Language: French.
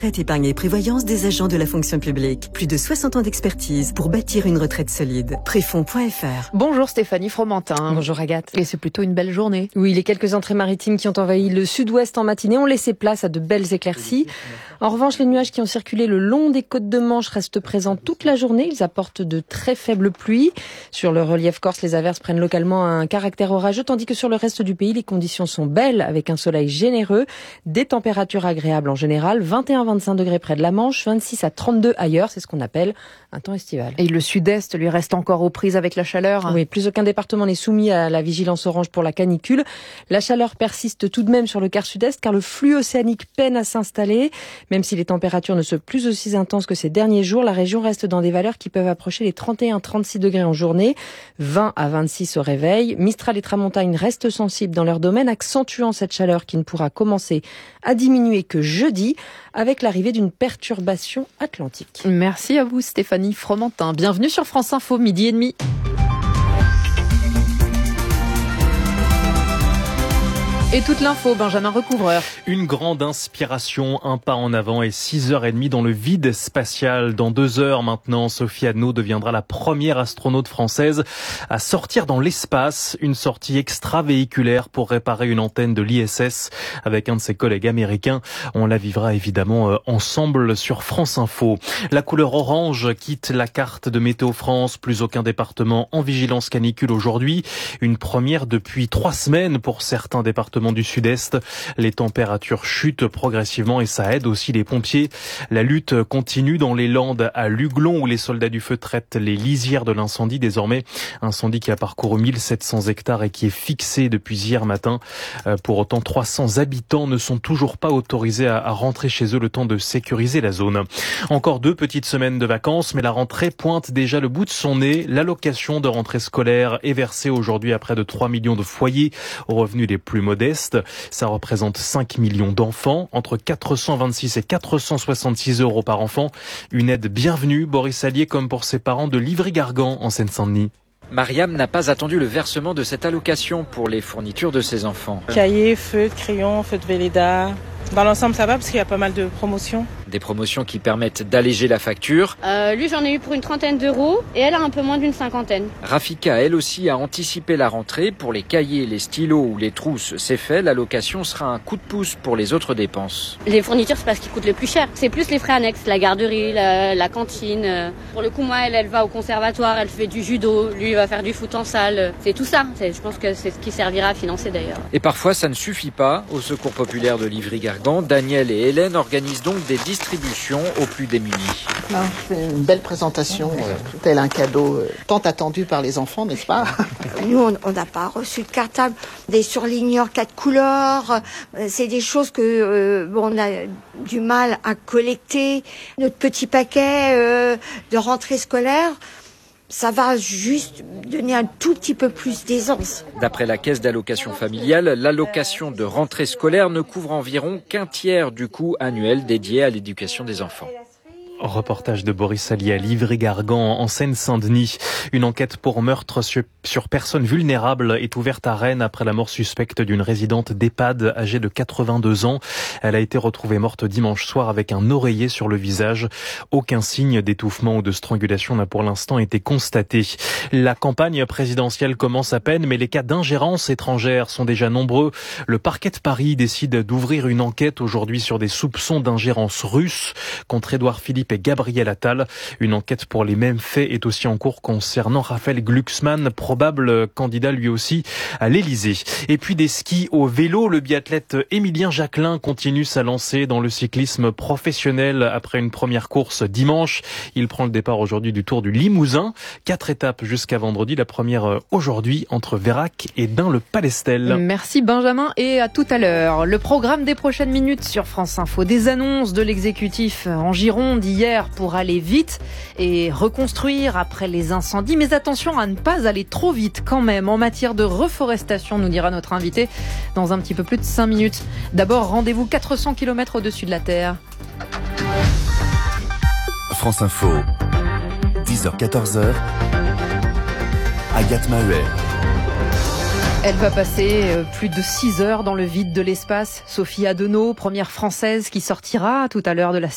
retraite, épargne et prévoyance des agents de la fonction publique. Plus de 60 ans d'expertise pour bâtir une retraite solide. Préfonds.fr. Bonjour Stéphanie Fromentin. Bonjour Agathe. Et c'est plutôt une belle journée. Oui, les quelques entrées maritimes qui ont envahi le sud-ouest en matinée ont laissé place à de belles éclaircies. En revanche, les nuages qui ont circulé le long des côtes de Manche restent présents toute la journée. Ils apportent de très faibles pluies. Sur le relief corse, les averses prennent localement un caractère orageux, tandis que sur le reste du pays, les conditions sont belles, avec un soleil généreux, des températures agréables en général, 21-25 degrés près de la Manche, 26 à 32 ailleurs, c'est ce qu'on appelle un temps estival. Et le sud-est lui reste encore aux prises avec la chaleur. Oui, plus aucun département n'est soumis à la vigilance orange pour la canicule. La chaleur persiste tout de même sur le quart sud-est, car le flux océanique peine à s'installer. Même si les températures ne sont plus aussi intenses que ces derniers jours, la région reste dans des valeurs qui peuvent approcher les 31-36 degrés en journée, 20 à 26 au réveil. Mistral et Tramontagne restent sensibles dans leur domaine, accentuant cette chaleur qui ne pourra commencer à diminuer que jeudi, avec l'arrivée d'une perturbation atlantique. Merci à vous Stéphanie Fromentin. Bienvenue sur France Info, 12h30. Et toute l'info, Benjamin Recouvreur. Une grande inspiration, un pas en avant et 6h30 dans le vide spatial. Dans 2 heures maintenant, Sophie Adno deviendra la première astronaute française à sortir dans l'espace. Une sortie extravéhiculaire pour réparer une antenne de l'ISS avec un de ses collègues américains. On la vivra évidemment ensemble sur France Info. La couleur orange quitte la carte de Météo France. Plus aucun département en vigilance canicule aujourd'hui. Une première depuis 3 semaines pour certains départements du sud-est. Les températures chutent progressivement et ça aide aussi les pompiers. La lutte continue dans les Landes à Luglon où les soldats du feu traitent les lisières de l'incendie. Désormais, incendie qui a parcouru 1700 hectares et qui est fixé depuis hier matin. Pour autant, 300 habitants ne sont toujours pas autorisés à rentrer chez eux le temps de sécuriser la zone. Encore 2 petites semaines de vacances, mais la rentrée pointe déjà le bout de son nez. L'allocation de rentrée scolaire est versée aujourd'hui à près de 3 millions de foyers aux revenus les plus modestes. Ça représente 5 millions d'enfants, entre 426 et 466 euros par enfant. Une aide bienvenue, Boris Allier, comme pour ses parents de Livry-Gargan en Seine-Saint-Denis. Mariam n'a pas attendu le versement de cette allocation pour les fournitures de ses enfants. Cahiers, feutres, crayons, feutres Velleda. Dans l'ensemble, ça va parce qu'il y a pas mal de promotions. Des promotions qui permettent d'alléger la facture. Lui, j'en ai eu pour une 30aine d'euros et elle a un peu moins d'une 50aine. Rafika, elle aussi, a anticipé la rentrée. Pour les cahiers, les stylos ou les trousses, c'est fait. L'allocation sera un coup de pouce pour les autres dépenses. Les fournitures, c'est pas ce qui coûte le plus cher. C'est plus les frais annexes, la garderie, la cantine. Pour le coup, moi, elle va au conservatoire, elle fait du judo. Lui, il va faire du foot en salle. C'est tout ça. Je pense que c'est ce qui servira à financer d'ailleurs. Et parfois, ça ne suffit pas. Au Secours populaire de Livry-Gargan, Daniel et Hélène organisent donc des distributions aux plus démunis. C'est une belle présentation, tel un cadeau tant attendu par les enfants, n'est-ce pas? Nous, on n'a pas reçu de cartable, des surligneurs 4 couleurs. C'est des choses que on a du mal à collecter. Notre petit paquet de rentrée scolaire, ça va juste donner un tout petit peu plus d'aisance. D'après la caisse d'allocation familiale, l'allocation de rentrée scolaire ne couvre environ qu'un tiers du coût annuel dédié à l'éducation des enfants. Reportage de Boris Allier à Livry-Gargan en Seine-Saint-Denis. Une enquête pour meurtre sur personnes vulnérables est ouverte à Rennes après la mort suspecte d'une résidente d'EHPAD âgée de 82 ans. Elle a été retrouvée morte dimanche soir avec un oreiller sur le visage. Aucun signe d'étouffement ou de strangulation n'a pour l'instant été constaté. La campagne présidentielle commence à peine, mais les cas d'ingérence étrangère sont déjà nombreux. Le parquet de Paris décide d'ouvrir une enquête aujourd'hui sur des soupçons d'ingérence russe contre Édouard Philippe et Gabriel Attal. Une enquête pour les mêmes faits est aussi en cours concernant Raphaël Glucksmann, probable candidat lui aussi à l'Élysée. Et puis des skis au vélo, le biathlète Émilien Jacquelin continue sa lancée dans le cyclisme professionnel après une première course dimanche. Il prend le départ aujourd'hui du Tour du Limousin. 4 étapes jusqu'à vendredi. La première aujourd'hui entre Vérac et Dun-le-Palestel. Merci Benjamin et à tout à l'heure. Le programme des prochaines minutes sur France Info. Des annonces de l'exécutif en Gironde hier pour aller vite et reconstruire après les incendies. Mais attention à ne pas aller trop vite quand même en matière de reforestation, nous dira notre invité dans un petit peu plus de 5 minutes. D'abord, rendez-vous 400 km au-dessus de la Terre. France Info, 10h-14h, Agathe Maheuer. Elle va passer plus de 6 heures dans le vide de l'espace. Sophie Adno, première française qui sortira tout à l'heure de la